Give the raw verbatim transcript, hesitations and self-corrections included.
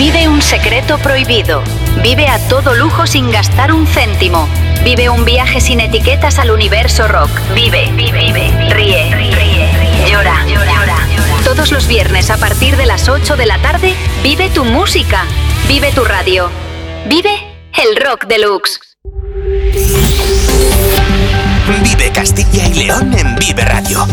Vive un secreto prohibido. Vive a todo lujo sin gastar un céntimo. Vive un viaje sin etiquetas al universo rock. Vive, vive, vive. Ríe, ríe, ríe. Llora, llora, llora. Todos los viernes a partir de las ocho de la tarde, vive tu música. Vive tu radio. Vive el Rock Deluxe. Vive Castilla y León en Vive Radio.